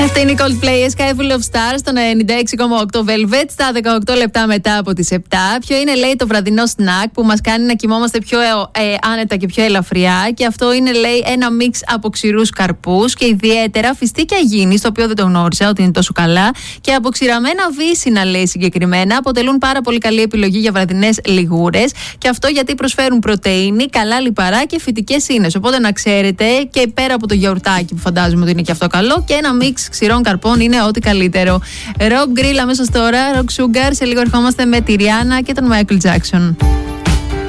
Αυτή είναι η Coldplay, Sky Full of Stars, στο 96,8 Velvet, στα 18 λεπτά μετά από τις 7. Ποιο είναι, λέει, το βραδινό snack που μας κάνει να κοιμόμαστε πιο άνετα και πιο ελαφριά? Και αυτό είναι, λέει, ένα μίξ από ξηρούς καρπούς και ιδιαίτερα φιστίκια γίνης, το οποίο δεν το γνώρισα ότι είναι τόσο καλά, και αποξηραμένα βύσσινα, λέει, συγκεκριμένα, αποτελούν πάρα πολύ καλή επιλογή για βραδινές λιγούρες. Και αυτό γιατί προσφέρουν πρωτεΐνη, καλά λιπαρά και φυτικές ίνες. Οπότε να ξέρετε, και πέρα από το γιαουρτάκι που φαντάζομαι ότι είναι και αυτό καλό, και ένα μίξ ξηρών καρπών είναι ό,τι καλύτερο. Rob Grill αμέσως τώρα, Rock Sugar. Σε λίγο ερχόμαστε με τη Rihanna και τον Michael Jackson.